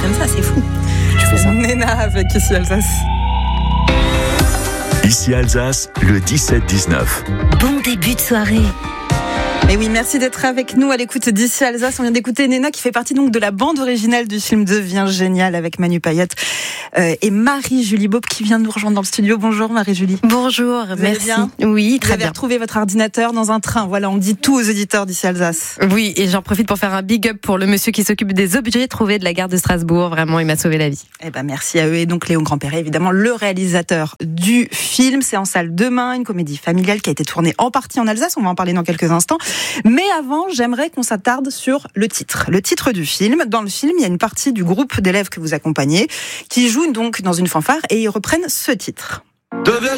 comme ça, c'est fou. Tu fais ça. Néna avec Ici Alsace. Ici Alsace, le 17-19. Bon début de soirée. Et oui, merci d'être avec nous à l'écoute d'Ici Alsace. On vient d'écouter Néna qui fait partie donc de la bande originale du film Devient génial avec Manu Payette et Marie-Julie Beaup qui vient nous rejoindre dans le studio. Bonjour Marie-Julie. Bonjour, Vous merci. allez bien ? Oui, Vous très avez bien. retrouvé votre ordinateur dans un train. Voilà, on dit tout aux éditeurs d'Ici Alsace. Oui, et j'en profite pour faire un big up pour le monsieur qui s'occupe des objets trouvés de la gare de Strasbourg. Vraiment, il m'a sauvé la vie. Eh ben, merci à eux. Et donc, Léon Grandperret, évidemment, le réalisateur du film. C'est en salle demain, une comédie familiale qui a été tournée en partie en Alsace. On va en parler dans quelques instants. Mais avant, j'aimerais qu'on s'attarde sur le titre du film. Dans le film, il y a une partie du groupe d'élèves que vous accompagnez qui jouent donc dans une fanfare et ils reprennent ce titre. Deviens